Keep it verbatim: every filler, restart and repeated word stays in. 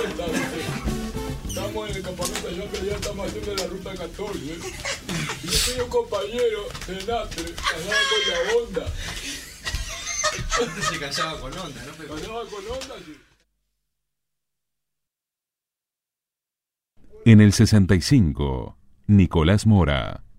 Estamos en el campamento allá que ya estamos haciendo la ruta catorce. Y yo soy un compañero de Natre, callaba con la onda. Se callaba con onda, ¿no? Pero... Callaba con onda, sí. En el sesenta y cinco, Nicolás Mora.